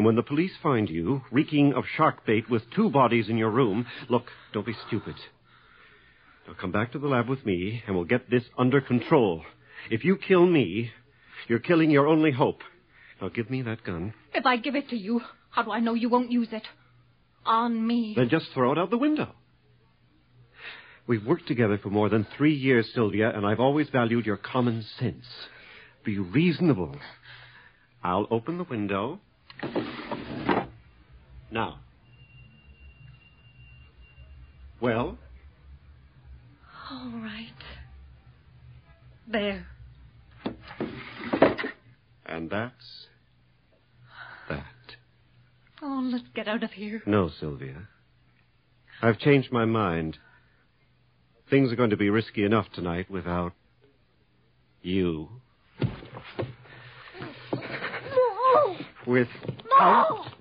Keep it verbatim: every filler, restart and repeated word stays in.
And when the police find you, reeking of shark bait with two bodies in your room, look, don't be stupid. Now come back to the lab with me, and we'll get this under control. If you kill me, you're killing your only hope. Now give me that gun. If I give it to you, how do I know you won't use it? On me. Then just throw it out the window. We've worked together for more than three years, Sylvia, and I've always valued your common sense. Be reasonable. I'll open the window. Now. Well? All right. There. And that's that. Oh, let's get out of here. No, Sylvia. I've changed my mind. Things are going to be risky enough tonight without you. No! Without... No!